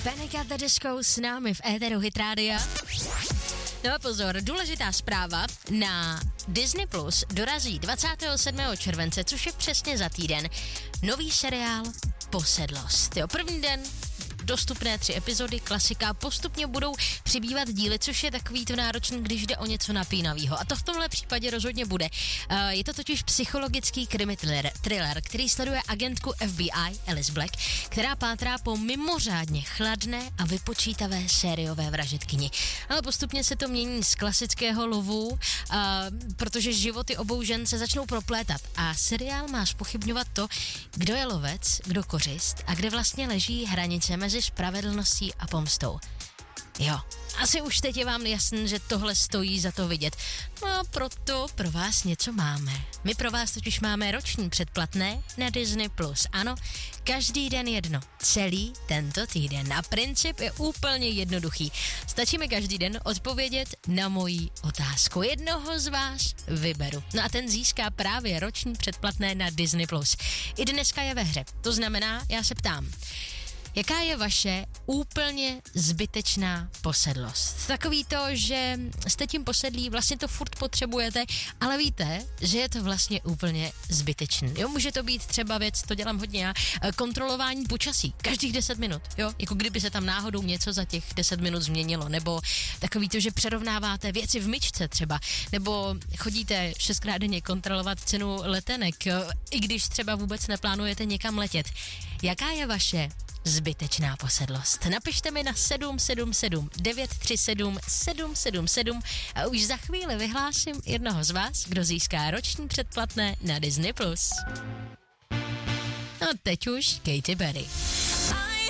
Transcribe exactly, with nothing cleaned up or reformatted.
Panic at the Disco s námi v éteru Hit Rádia. No a pozor, důležitá zpráva, na Disney Plus dorazí dvacátého sedmého července, což je přesně za týden, nový seriál Posedlost. Jo, první den dostupné tři epizody, klasika, postupně budou přibývat díly, což je takový to náročný, když jde o něco napínavého. A to v tomhle případě rozhodně bude. Uh, je to totiž psychologický krimi thriller, thriller, který sleduje agentku F B I Alice Black, která pátrá po mimořádně chladné a vypočítavé sériové vražedkyni. Ale postupně se to mění z klasického lovu, uh, protože životy obou žen se začnou proplétat a seriál má zpochybňovat to, kdo je lovec, kdo kořist a kde vlastně leží hranice mezi spravedlností a pomstou. Jo, asi už teď je vám jasný, že tohle stojí za to vidět. No a proto pro vás něco máme. My pro vás totiž máme roční předplatné na Disney Plus. Ano, každý den jedno. Celý tento týden. A princip je úplně jednoduchý. Stačí mi každý den odpovědět na moji otázku. Jednoho z vás vyberu. No a ten získá právě roční předplatné na Disney Plus. I dneska je ve hře. To znamená, já se ptám, jaká je vaše úplně zbytečná posedlost? Takový to, že jste tím posedlí, vlastně to furt potřebujete, ale víte, že je to vlastně úplně zbytečný. Jo, může to být třeba věc, to dělám hodně já, kontrolování počasí, každých deset minut, jo, jako kdyby se tam náhodou něco za těch deset minut změnilo, nebo takový to, že přerovnáváte věci v myčce třeba, nebo chodíte šestkrát denně kontrolovat cenu letenek, jo, i když třeba vůbec neplánujete někam letět. Jaká je vaše zbytečná posedlost? Napište mi na sedm sedm sedm devět tři sedm sedm sedm sedm a už za chvíli vyhlásím jednoho z vás, kdo získá roční předplatné na Disney Plus. A teď už Katy Perry.